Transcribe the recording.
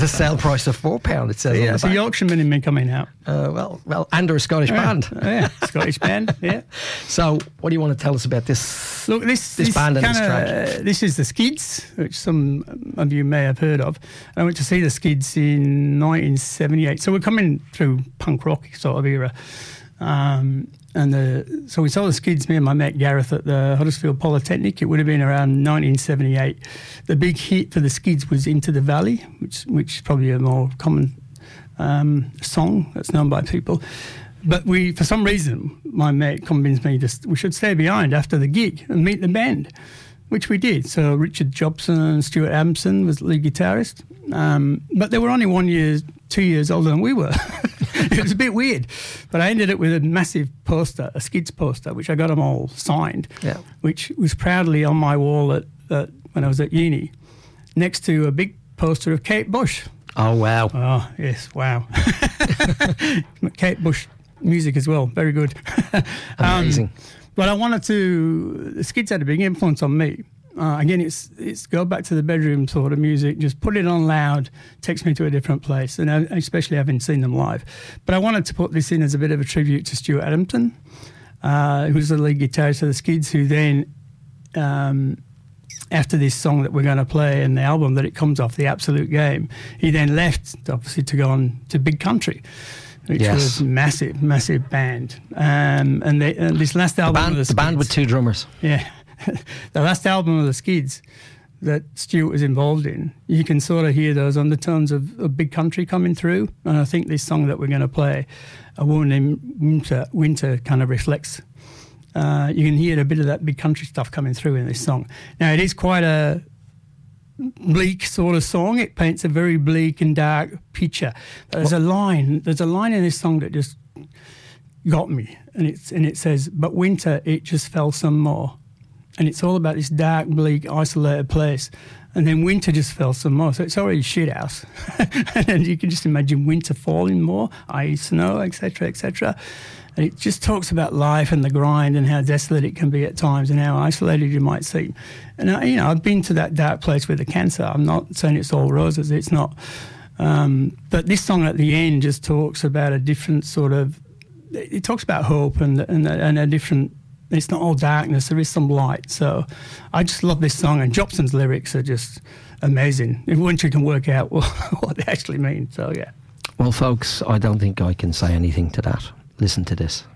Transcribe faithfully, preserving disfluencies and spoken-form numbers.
the sale price of four pound. It says. Yeah, on the it's a back. Yorkshireman in me coming out. Uh, well, well, under a Scottish Yeah, band. yeah, Scottish band. Yeah. So, what do you want to tell us about this? Look, this This this band and this kinda, track. uh, this is the Skids, which some of you may have heard of. I went to see the Skids in nineteen seventy-eight. So we're coming through punk rock sort of era. Um, and the, so we saw the Skids, me and my mate Gareth, at the Huddersfield Polytechnic. It would have been around nineteen seventy-eight. The big hit for the Skids was Into the Valley, which which is probably a more common um, song that's known by people. But we, for some reason, my mate convinced me that we should stay behind after the gig and meet the band, which we did. So Richard Jobson and Stuart Adamson was the lead guitarist. Um, but they were only one year, two years older than we were. It was a bit weird. But I ended up with a massive poster, a Skids poster, which I got them all signed, Yeah. which was proudly on my wall at, at when I was at uni, next to a big poster of Kate Bush. Oh, wow. Oh, yes, wow. Kate Bush music as well, very good. Amazing. Um, but I wanted to, the Skids had a big influence on me. Uh, again, it's it's go back to the bedroom sort of music, just put it on loud, takes me to a different place, and I, especially having seen them live. But I wanted to put this in as a bit of a tribute to Stuart Adamson, uh, who was the lead guitarist of the Skids, who then, um, after this song that we're going to play and the album that it comes off, The Absolute Game, he then left, obviously, to go on to Big Country, which Yes. was massive, massive band. Um, and, they, and this last album Band, of the the band Skids- with two drummers. yeah. The last album of the Skids that Stuart was involved in, you can sort of hear those undertones of, of Big Country coming through. And I think this song that we're going to play, A Woman Named Winter, Winter kind of reflects. Uh, you can hear a bit of that Big Country stuff coming through in this song. Now, it is quite a bleak sort of song. It paints a very bleak and dark picture. But there's a line, there's a line in this song that just got me. And it's and it says, but winter, it just fell some more. And it's all about this dark, bleak, isolated place. And then winter just fell some more. So it's already shit house. And you can just imagine winter falling more, that is snow, et cetera, et cetera. And it just talks about life and the grind and how desolate it can be at times and how isolated you might seem. And, I, you know, I've been to that dark place with the cancer. I'm not saying it's all roses. It's not. Um, but this song at the end just talks about a different sort of... It talks about hope and, and, and a different... It's not all darkness. There is some light. So I just love this song. And Jobson's lyrics are just amazing. Once you can work out what, what they actually mean. So, yeah. Well, folks, I don't think I can say anything to that. Listen to this.